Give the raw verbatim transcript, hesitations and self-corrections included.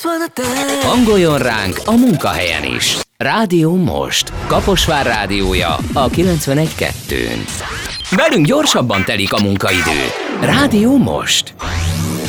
Hangoljon ránk a munkahelyen is. Rádió Most. Kaposvár rádiója a kilencvenegy kettőn. Velünk gyorsabban telik a munkaidő. Rádió Most.